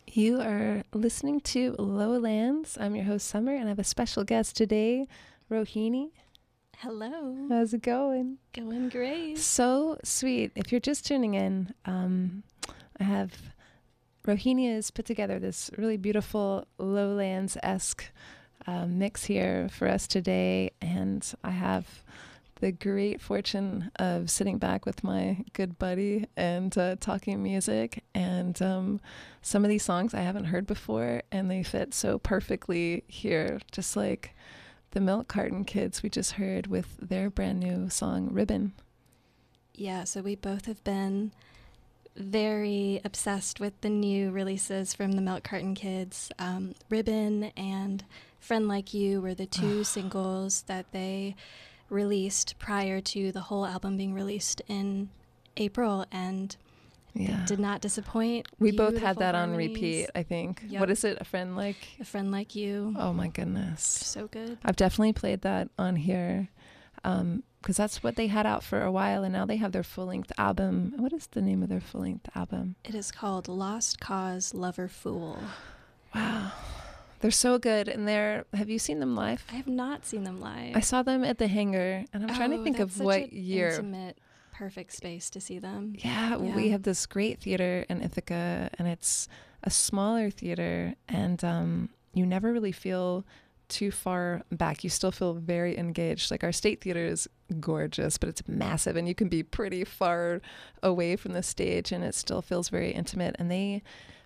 You are listening to Lowlands. I'm your host, Summer, and I have a special guest today, Rohini. Hello. How's it going? Going great. So sweet. If you're just tuning in, I have Rohini has put together this really beautiful Lowlands-esque mix here for us today, and I have the great fortune of sitting back with my good buddy and talking music. And some of these songs I haven't heard before, and they fit so perfectly here, just like the Milk Carton Kids we just heard with their brand new song, Ribbon. Yeah, so we both have been very obsessed with the new releases from the Milk Carton Kids. Ribbon and Friend Like You were the two singles that they released prior to the whole album being released in April, and did not disappoint. We both had that harmonies. On repeat, I think. Yep. What is it? A Friend Like You. Oh my goodness. So good. I've definitely played that on here because that's what they had out for a while, and now they have their full-length album. What is the name of their full-length album? It is called Lost Cause Lover Fool. Wow. They're so good, and have you seen them live? I have not seen them live. I saw them at the Hangar, and I'm trying to think of what year. Intimate, perfect space to see them. Yeah, we have this great theater in Ithaca, and it's a smaller theater, and you never really feel too far back. You still feel very engaged. Like our State Theater is gorgeous, but it's massive, and you can be pretty far away from the stage, and it still feels very intimate. And they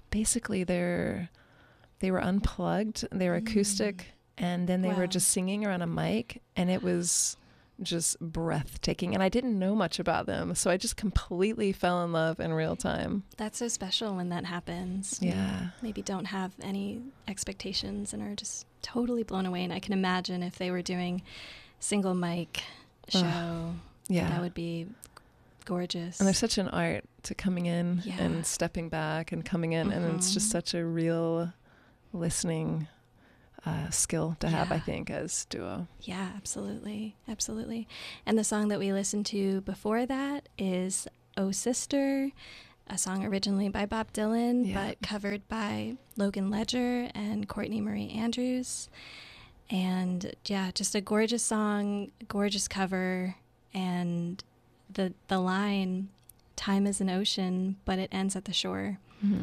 were unplugged, they were acoustic, and then they were just singing around a mic, and it was just breathtaking. And I didn't know much about them, so I just completely fell in love in real time. That's so special when that happens. Yeah. Maybe don't have any expectations and are just totally blown away. And I can imagine if they were doing single mic show, that would be gorgeous. And there's such an art to coming in and stepping back and coming in, and it's just such a real listening skill to have, I think, as duo. Yeah, absolutely. Absolutely. And the song that we listened to before that is Oh Sister, a song originally by Bob Dylan, but covered by Logan Ledger and Courtney Marie Andrews. And just a gorgeous song, gorgeous cover, and the line, "Time is an ocean, but it ends at the shore,"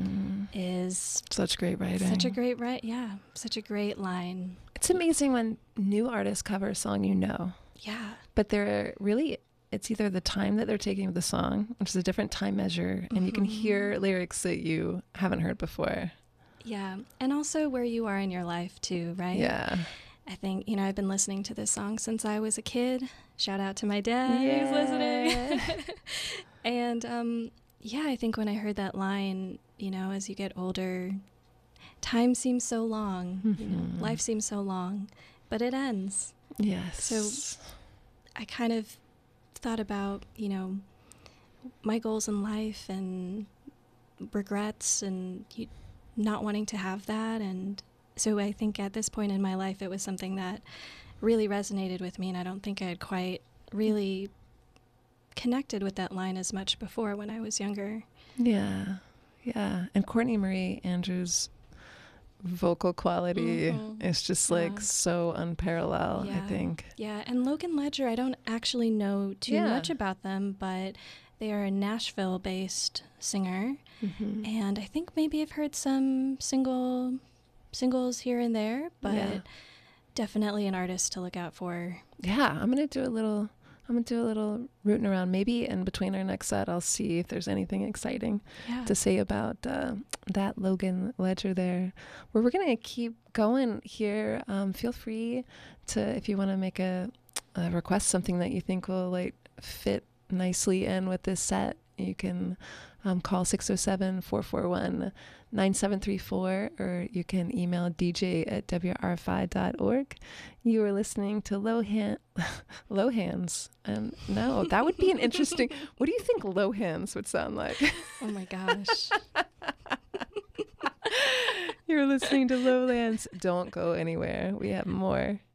is such great writing. Such a great such a great line. It's amazing when new artists cover a song Yeah. but it's either the time that they're taking with the song, which is a different time measure, and you can hear lyrics that you haven't heard before. Yeah, and also where you are in your life too, right? Yeah. I think, I've been listening to this song since I was a kid. Shout out to my dad who's listening. And I think when I heard that line, as you get older, time seems so long, life seems so long, but it ends. Yes. So I kind of thought about, my goals in life and regrets and not wanting to have that. And so I think at this point in my life, it was something that really resonated with me, and I don't think I had quite really connected with that line as much before when I was younger. Yeah. And Courtney Marie Andrews' vocal quality is just so unparalleled, I think. Yeah, and Logan Ledger, I don't actually know too much about them, but they are a Nashville-based singer, and I think maybe I've heard some singles here and there, but definitely an artist to look out for. Yeah, I'm gonna do a little rooting around. Maybe in between our next set, I'll see if there's anything exciting to say about that Logan Ledger there. Where we're gonna keep going here. Feel free to, if you want to make a request, something that you think will fit nicely in with this set. You can call 607-441-9734, or you can email dj@wrfi.org. You are listening to Lowhands. And no, that would be an interesting... What do you think Lowhands would sound like? Oh my gosh. You're listening to Lowlands. Don't go anywhere. We have more.